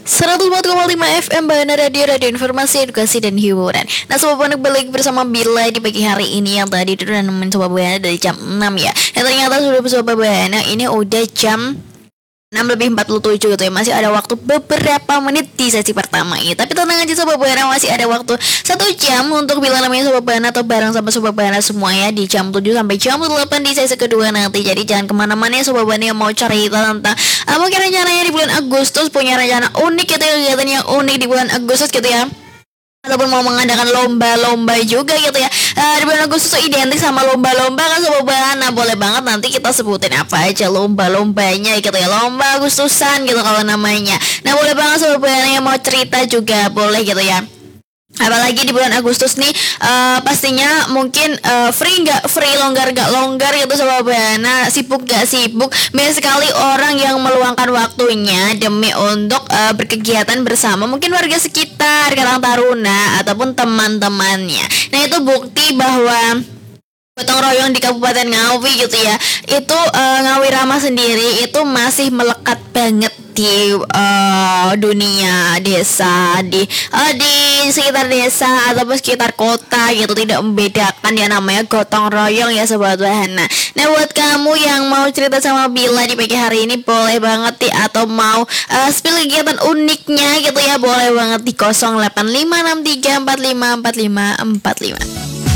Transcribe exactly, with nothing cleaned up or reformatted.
seratus empat koma lima F M Bahana Radio, Radio Informasi, Edukasi, dan Hiburan. Nah, Sobat Buana balik bersama Bila di pagi hari ini. Yang tadi itu udah nemenin Sobat Buana dari jam enam ya. Dan ternyata sudah Sobat Buana ini udah jam enam lebih empat puluh tujuh gitu ya. Masih ada waktu beberapa menit di sesi pertama ini. Tapi tenang aja Sobat Buana, masih ada waktu satu jam untuk Bila namanya Sobat Buana atau bareng sama Sobat Buana semua ya, di jam tujuh sampai jam delapan di sesi kedua nanti. Jadi jangan kemana-mana ya Sobat Buana yang mau cerita tentang apa mungkin rencananya di bulan Agustus, punya rencana unik gitu ya, kegiatan yang unik di bulan Agustus gitu ya, ataupun mau mengadakan lomba-lomba juga gitu ya. Uh, di bulan Agustus itu identik sama lomba-lomba kan Sobat Buana. Boleh banget nanti kita sebutin apa aja lomba-lombanya gitu ya. Lomba Agustusan gitu kalau namanya. Nah, boleh banget Sobat Buana yang mau cerita juga boleh gitu ya. Apalagi di bulan Agustus nih, uh, pastinya mungkin uh, free nggak free, longgar nggak longgar gitu Sobat Buana, sibuk nggak sibuk. Banyak sekali orang yang meluangkan waktunya demi untuk uh, berkegiatan bersama mungkin warga sekitar, Karang Taruna ataupun teman-temannya. Nah, itu bukti bahwa gotong royong di Kabupaten Ngawi gitu ya, itu uh, Ngawi Ramah sendiri itu masih melekat banget di uh, dunia desa, di uh, di sekitar desa ataupun sekitar kota gitu, tidak membedakan ya, namanya gotong royong ya Sobat Buana. Nah, buat kamu yang mau cerita sama Bila di pagi hari ini boleh banget nih, atau mau uh, spill kegiatan uniknya gitu ya, boleh banget di nol delapan lima enam tiga empat lima empat lima empat lima.